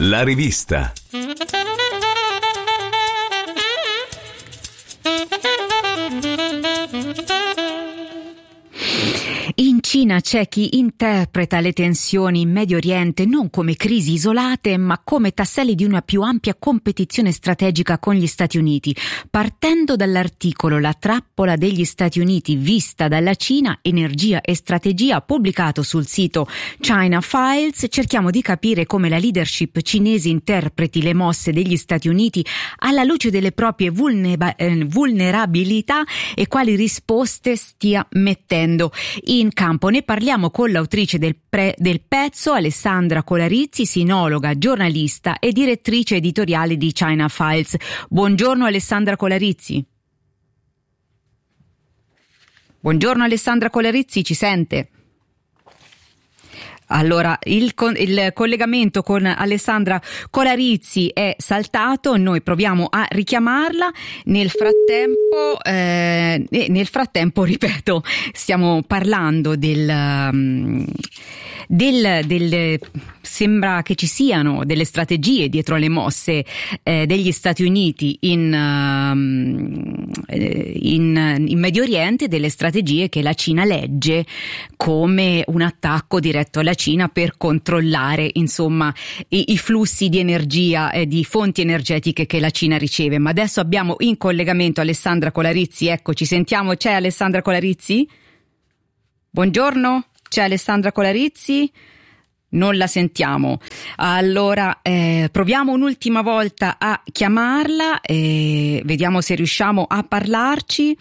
La rivista. In Cina c'è chi interpreta le tensioni in Medio Oriente non come crisi isolate, ma come tasselli di una più ampia competizione strategica con gli Stati Uniti. Partendo dall'articolo La trappola degli Stati Uniti vista dalla Cina, energia e strategia, pubblicato sul sito China Files, cerchiamo di capire come la leadership cinese interpreti le mosse degli Stati Uniti alla luce delle proprie vulnerabilità e quali risposte stia mettendo in campo. Ne parliamo con l'autrice del pezzo, Alessandra Colarizzi, sinologa, giornalista e direttrice editoriale di China Files. Buongiorno Alessandra Colarizzi. Buongiorno Alessandra Colarizzi, ci sente? Allora, il collegamento con Alessandra Colarizzi è saltato, noi proviamo a richiamarla. Nel frattempo, ripeto, stiamo parlando sembra che ci siano delle strategie dietro le mosse degli Stati Uniti in Medio Oriente, delle strategie che la Cina legge come un attacco diretto alla Cina per controllare, insomma, i flussi di energia e di fonti energetiche che la Cina riceve. Ma adesso abbiamo in collegamento Alessandra Colarizzi. Ecco, ci sentiamo. C'è Alessandra Colarizzi? Buongiorno, c'è Alessandra Colarizzi? Non la sentiamo. Allora proviamo un'ultima volta a chiamarla e vediamo se riusciamo a parlarci.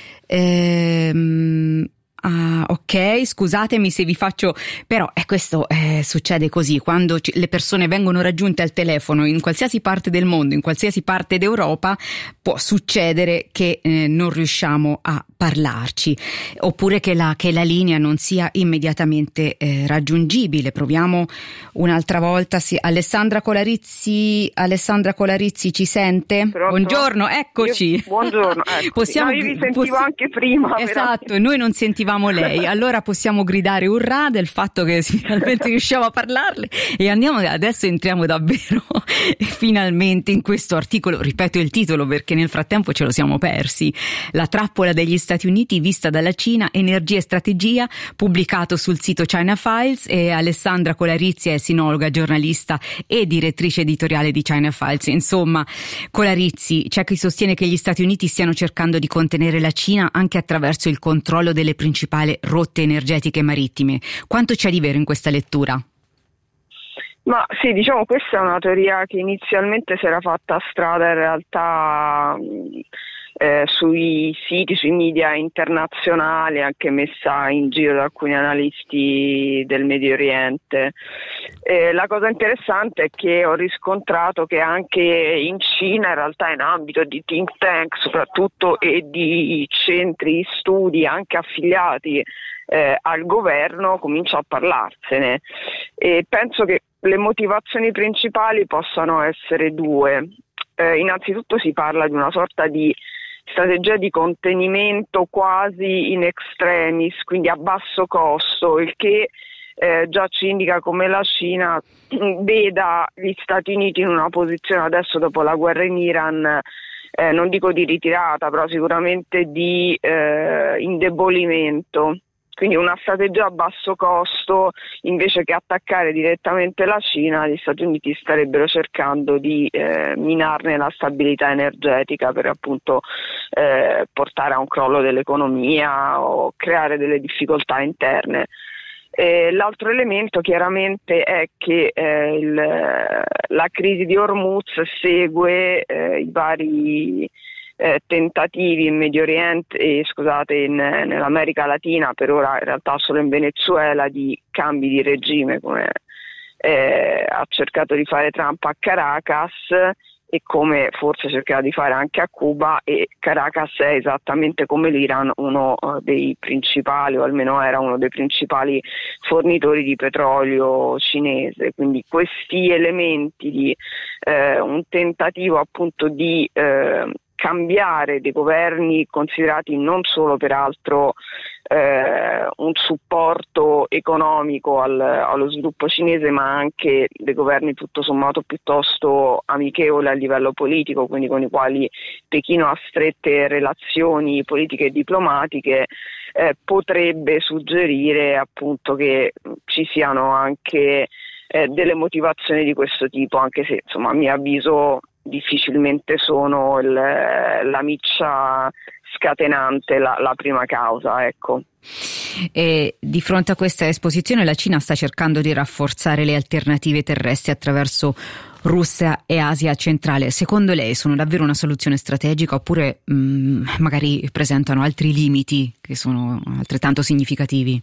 Ok, scusatemi se vi faccio, però questo succede così quando le persone vengono raggiunte al telefono in qualsiasi parte del mondo, in qualsiasi parte d'Europa, può succedere che non riusciamo a parlarci, oppure che la linea non sia immediatamente raggiungibile. Proviamo un'altra volta. Sì. Alessandra Colarizzi ci sente? Pronto? Buongiorno, eccoci. Buongiorno, eccoci. No, io vi sentivo anche prima. Esatto, noi non sentivamo lei, allora possiamo gridare urrà del fatto che finalmente riusciamo a parlarle e adesso entriamo davvero finalmente in questo articolo. Ripeto il titolo perché nel frattempo ce lo siamo persi: La trappola degli Stati Uniti vista dalla Cina, energia e strategia, pubblicato sul sito China Files. E Alessandra Colarizzi è sinologa, giornalista e direttrice editoriale di China Files. Insomma, Colarizzi, c'è chi sostiene che gli Stati Uniti stiano cercando di contenere la Cina anche attraverso il controllo delle principali rotte energetiche marittime. Quanto c'è di vero in questa lettura? Ma sì, diciamo, questa è una teoria che inizialmente si era fatta strada in realtà sui siti, sui media internazionali, anche messa in giro da alcuni analisti del Medio Oriente. La cosa interessante è che ho riscontrato che anche in Cina, in realtà in ambito di think tank soprattutto e di centri studi anche affiliati al governo, comincia a parlarsene, e penso che le motivazioni principali possano essere due. Innanzitutto si parla di una sorta di strategia di contenimento quasi in extremis, quindi a basso costo, il che già ci indica come la Cina veda gli Stati Uniti in una posizione adesso, dopo la guerra in Iran, non dico di ritirata, però sicuramente di indebolimento. Quindi una strategia a basso costo, invece che attaccare direttamente la Cina, gli Stati Uniti starebbero cercando di minarne la stabilità energetica per appunto portare a un crollo dell'economia o creare delle difficoltà interne. L'altro elemento chiaramente è che la crisi di Hormuz segue i vari tentativi in Medio Oriente, nell'America Latina, per ora in realtà solo in Venezuela, di cambi di regime, come ha cercato di fare Trump a Caracas e come forse cercherà di fare anche a Cuba, e Caracas è, esattamente come l'Iran, uno dei principali, o almeno era uno dei principali fornitori di petrolio cinese. Quindi questi elementi di un tentativo appunto di cambiare dei governi considerati non solo peraltro un supporto economico allo sviluppo cinese, ma anche dei governi tutto sommato piuttosto amichevoli a livello politico, quindi con i quali Pechino ha strette relazioni politiche e diplomatiche, potrebbe suggerire appunto che ci siano anche delle motivazioni di questo tipo, anche se insomma a mio avviso difficilmente sono la miccia scatenante la prima causa, ecco. E di fronte a questa esposizione la Cina sta cercando di rafforzare le alternative terrestri attraverso Russia e Asia centrale. Secondo lei sono davvero una soluzione strategica oppure magari presentano altri limiti che sono altrettanto significativi?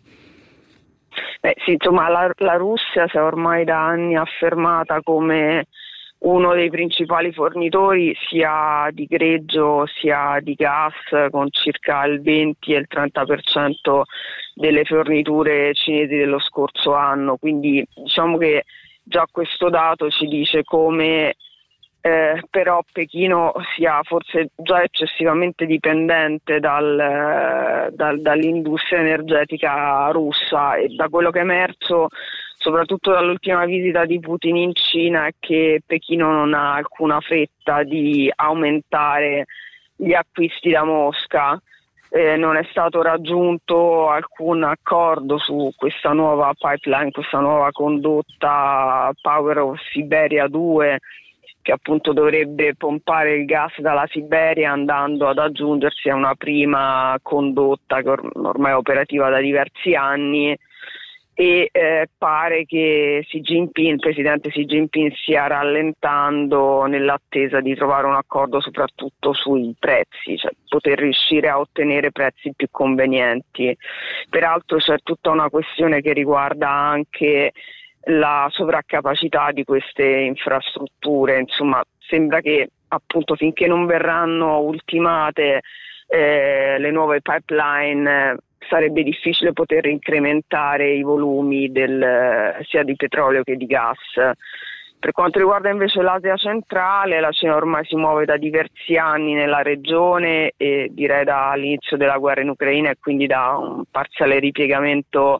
Sì, insomma la Russia si è ormai da anni affermata come uno dei principali fornitori sia di greggio sia di gas, con circa il 20 e il 30% delle forniture cinesi dello scorso anno, quindi diciamo che già questo dato ci dice come però Pechino sia forse già eccessivamente dipendente dall'industria energetica russa, e da quello che è emerso soprattutto dall'ultima visita di Putin in Cina è che Pechino non ha alcuna fretta di aumentare gli acquisti da Mosca. Non è stato raggiunto alcun accordo su questa nuova pipeline, questa nuova condotta Power of Siberia 2, che appunto dovrebbe pompare il gas dalla Siberia andando ad aggiungersi a una prima condotta che ormai è operativa da diversi anni, e pare che il presidente Xi Jinping stia rallentando nell'attesa di trovare un accordo soprattutto sui prezzi, cioè poter riuscire a ottenere prezzi più convenienti. Peraltro c'è tutta una questione che riguarda anche la sovraccapacità di queste infrastrutture, insomma sembra che appunto finché non verranno ultimate le nuove pipeline sarebbe difficile poter incrementare i volumi sia di petrolio che di gas. Per quanto riguarda invece l'Asia centrale, la Cina ormai si muove da diversi anni nella regione e direi dall'inizio della guerra in Ucraina, e quindi da un parziale ripiegamento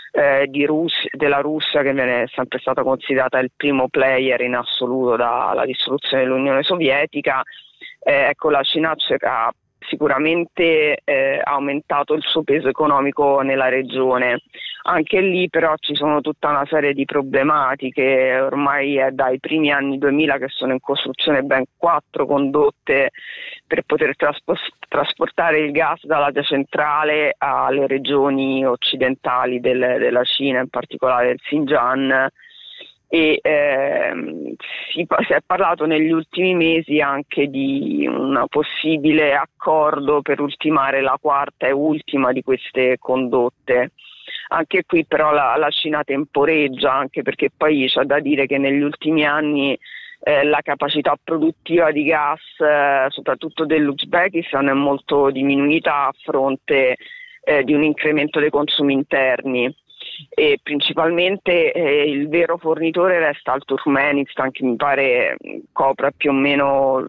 della Russia, che viene sempre stata considerata il primo player in assoluto dalla dissoluzione dell'Unione Sovietica. Ecco, la Cina ha sicuramente aumentato il suo peso economico nella regione. Anche lì però ci sono tutta una serie di problematiche. Ormai è dai primi anni 2000 che sono in costruzione ben 4 condotte per poter trasportare il gas dall'Asia centrale alle regioni occidentali della Cina, in particolare del Xinjiang. E si è parlato negli ultimi mesi anche di un possibile accordo per ultimare la quarta e ultima di queste condotte. Anche qui però la Cina temporeggia, anche perché poi c'è da dire che negli ultimi anni la capacità produttiva di gas, soprattutto dell'Uzbekistan, è molto diminuita a fronte di un incremento dei consumi interni. E principalmente il vero fornitore resta il Turkmenistan, che mi pare copra più o meno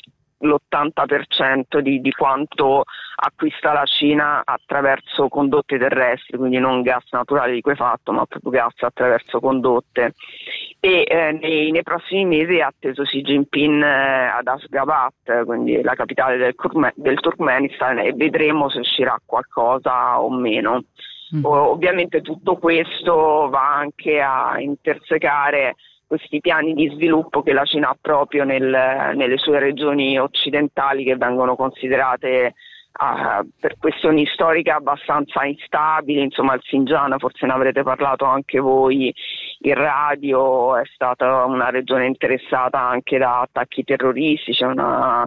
l'80% di quanto acquista la Cina attraverso condotte terrestri, quindi non gas naturale di liquefatto, ma proprio gas attraverso condotte. E nei prossimi mesi è atteso Xi Jinping ad Ashgabat, quindi la capitale del Turkmenistan, e vedremo se uscirà qualcosa o meno. Ovviamente tutto questo va anche a intersecare questi piani di sviluppo che la Cina ha proprio nelle sue regioni occidentali, che vengono considerate per questioni storiche abbastanza instabili. Insomma, il Xinjiang, forse ne avrete parlato anche voi in radio, è stata una regione interessata anche da attacchi terroristici, è una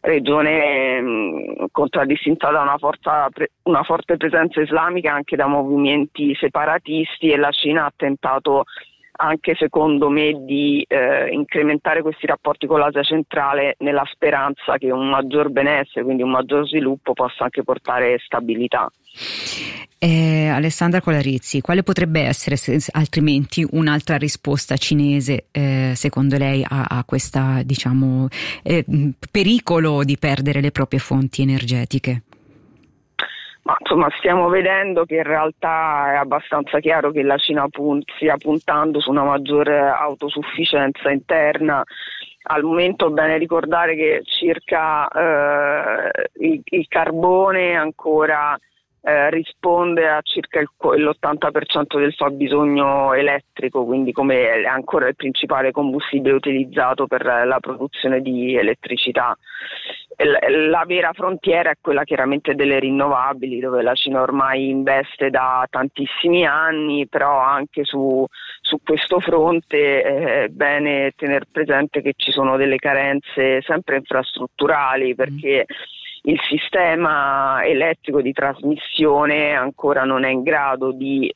regione contraddistinta da una forte presenza islamica, anche da movimenti separatisti, e la Cina ha tentato anche, secondo me, di incrementare questi rapporti con l'Asia centrale nella speranza che un maggior benessere, quindi un maggior sviluppo, possa anche portare stabilità. Alessandra Colarizzi, quale potrebbe essere altrimenti un'altra risposta cinese secondo lei a questa, diciamo, pericolo di perdere le proprie fonti energetiche? Ma insomma, stiamo vedendo che in realtà è abbastanza chiaro che la Cina stia puntando su una maggiore autosufficienza interna. Al momento è bene ricordare che circa il carbone ancora risponde a circa l'80% del fabbisogno elettrico, quindi come è ancora il principale combustibile utilizzato per la produzione di elettricità. La vera frontiera è quella chiaramente delle rinnovabili, dove la Cina ormai investe da tantissimi anni, però anche su questo fronte è bene tener presente che ci sono delle carenze sempre infrastrutturali, perché il sistema elettrico di trasmissione ancora non è in grado di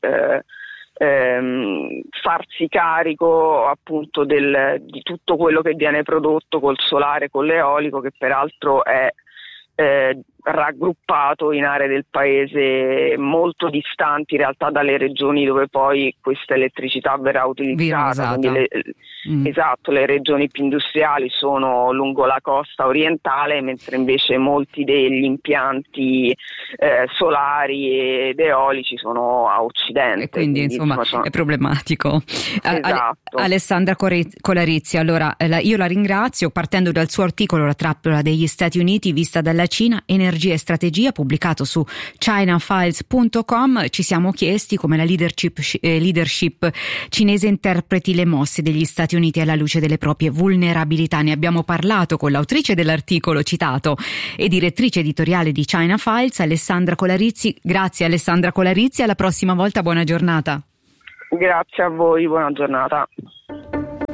farsi carico appunto di tutto quello che viene prodotto col solare, con l'eolico, che peraltro è raggruppato in aree del paese molto distanti in realtà dalle regioni dove poi questa elettricità verrà utilizzata. Quindi esatto, le regioni più industriali sono lungo la costa orientale, mentre invece molti degli impianti solari ed eolici sono a occidente. E quindi insomma è problematico. Esatto. Alessandra Colarizzi, allora io la ringrazio. Partendo dal suo articolo La trappola degli Stati Uniti vista dalla Cina, energia e strategia, pubblicato su chinafiles.com, ci siamo chiesti come la leadership cinese interpreti le mosse degli Stati Uniti alla luce delle proprie vulnerabilità. Ne abbiamo parlato con l'autrice dell'articolo citato e direttrice editoriale di China Files, Alessandra Colarizzi. Grazie Alessandra Colarizzi, alla prossima volta, buona giornata. Grazie a voi, buona giornata.